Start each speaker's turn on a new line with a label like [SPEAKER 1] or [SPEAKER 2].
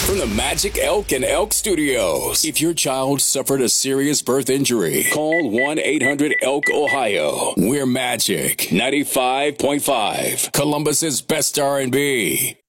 [SPEAKER 1] From the Magic Elk and Elk Studios. If your child suffered a serious birth injury, call 1-800-ELK Ohio. We're Magic 95.5, Columbus's best R&B.